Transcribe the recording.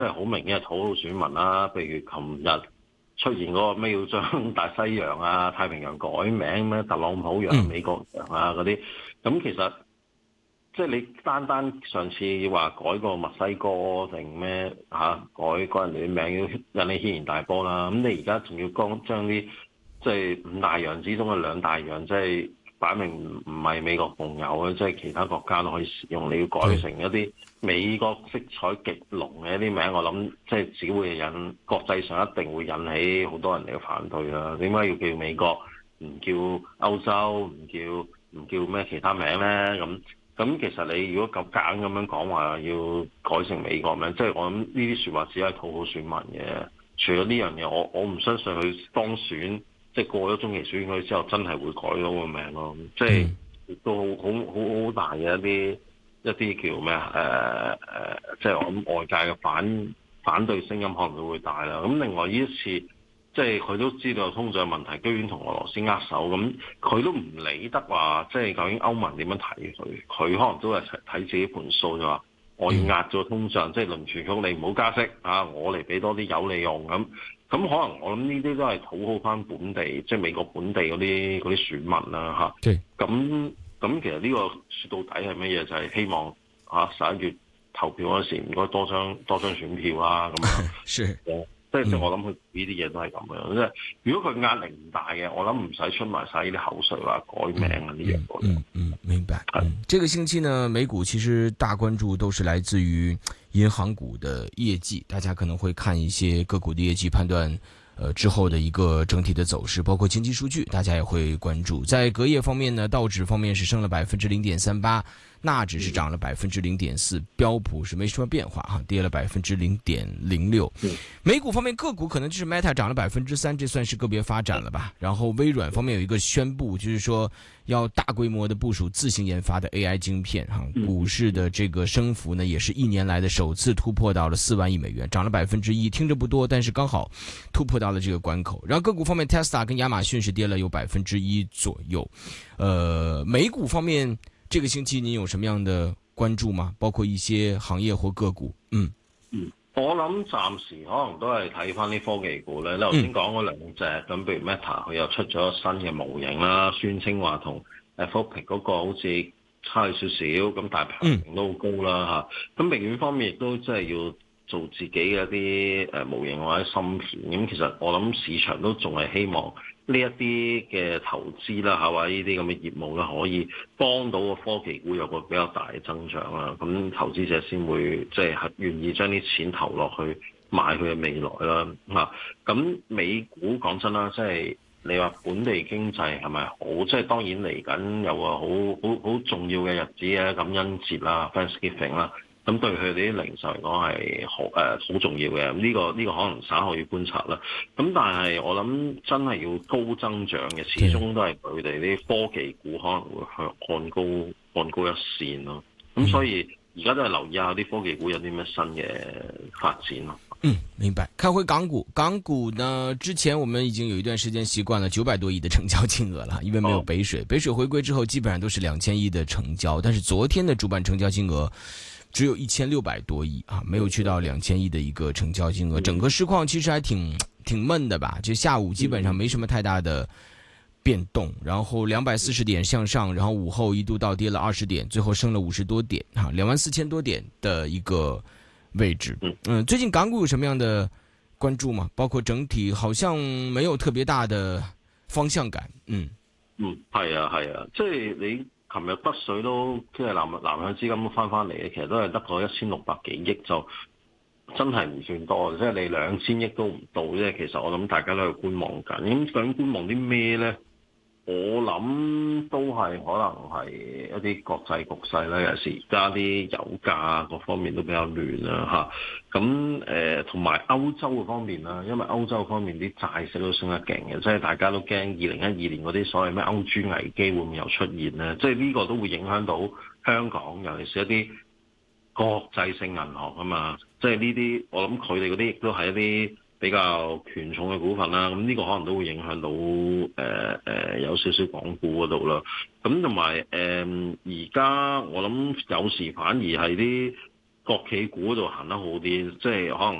即係好明顯係討好選民啦。譬如琴日出現嗰個咩要將大西洋啊、太平洋改名咩特朗普洋、美國洋啊嗰啲，咁其實即係你單上次話改個墨西哥定咩改人哋啲名要引起軒然大波啦。咁你而家仲要將啲即係五大洋之中嘅兩大洋，即係擺明唔係美國共有嘅，即係其他國家都可以使用。你要改成一啲美國色彩極濃嘅一啲名，我諗即係只會國際上一定會引起好多人嚟嘅反對啦。點解要叫美國唔叫歐洲，唔叫咩其他名咧？咁其實你如果夾硬咁樣講話要改成美國名，即係我諗呢啲説話只係討好選民嘅。除咗呢樣嘢，我唔相信佢當選，即係過咗中期選舉之後，真係會改到個名咯。即係亦都好大嘅一啲叫咩即係我諗外界嘅反對聲音可能都會大啦。咁另外呢一次，即係佢都知道有通脹問題，居然同俄羅斯握手，咁佢都唔理得話，即係究竟歐盟點樣睇佢？佢可能都係睇自己盤數，就話我要壓咗通脹，即係聯儲局你唔好加息啊，我嚟俾多啲油你用咁。咁可能我諗呢啲都係討好翻本地，即係美國本地嗰啲選民啦嚇。咁其實呢個說到底係乜嘢？就係希望11月投票嗰時唔該多張選票啦咁樣。即係我諗佢呢啲嘢都係咁樣，即係如果佢壓力唔大嘅，我諗唔使出埋晒呢啲口水話改名啊呢樣嘢。 明白。這個星期呢，美股其實大關注都是來自於銀行股的業績，大家可能會看一些個股的業績，判斷之後的一個整體的走勢，包括經濟數據，大家也會關注。在隔夜方面呢，道指方面是升了0.38%，納指是漲了0.4%，標普是沒什麼變化哈，跌了0.06%。美股方面個股可能就是 Meta 漲了3%，這算是個別發展了吧。然後微軟方面有一個宣布，就是說要大規模的部署自行研發的 AI 晶片哈。股市的這個升幅呢，也是1年來的首次突破到了4萬億美元，漲了1%，聽着不多，但是剛好突破到了這個關口。然後個股方面 Tesla 跟亞馬遜是跌了有1%左右。美股方面這個星期您有什麼樣的關注嗎？包括一些行業或個股？ 我諗暫時可能都係睇翻啲科技股咧。你頭先講嗰兩隻，咁譬如 Meta 佢又出咗新嘅模型啦，宣稱話同 Anthropic 嗰個好似差少少，咁但係排名都好高啦嚇。咁微軟方面亦都即係要做自己嘅一啲模型或者芯片。咁其實我諗市場都仲係希望呢一啲嘅投資啦，或者呢啲咁嘅業務啦，可以幫到個科技股有個比較大嘅增長啦。咁投資者先會即係願意將啲錢投落去買佢嘅未來啦。咁美股講真啦，即係你話本地經濟係咪好？即係當然嚟緊有個好重要嘅日子嘅感恩節啦 Thanksgiving 啦。咁對佢哋啲零售嚟講係好重要嘅，呢個可能稍後要觀察啦。咁但係我諗真係要高增長嘅，始終都係佢哋啲科技股可能會向看高一線咯。咁所以而家都係留意下啲科技股有啲咩新嘅發展咯。 明白。看回港股，港股呢之前我們已經有一段時間習慣了900多億的成交金額了，因為沒有北水，北水回歸之後基本上都是2000億的成交，但是昨天的主板成交金額只有1600多億啊，沒有去到2000億的一個成交金額。整個市況其實還挺悶的吧，就下午基本上沒什麼太大的變動，然後240點向上，然後午後一度倒跌了20點，最後升了50多點啊，24000多點的一個位置。最近港股有什麼樣的關注嗎？包括整體好像沒有特別大的方向感。 係啊，即係你琴日北水都即係南向資金都翻嚟嘅，其實都係得個1600幾億，就真係唔算多，即係你2000億都唔到啫。其實我諗大家都係觀望緊，咁究竟觀望啲咩咧？我諗都係可能係一啲國際局勢啦，有時而家啲油價各方面都比較亂啦嚇。咁同埋歐洲嘅方面啦，因為歐洲方面啲債息都升得勁嘅，即係大家都驚2012年嗰啲所謂咩歐豬危機會唔會又出現咧？即係呢個都會影響到香港，尤其是一啲國際性銀行啊嘛。即係呢啲我諗佢哋嗰啲亦都係一啲比較權重嘅股份啦，咁呢個可能都會影響到有少少港股嗰度啦。咁同埋而家我諗有時反而係啲國企股就行得好啲，即係可能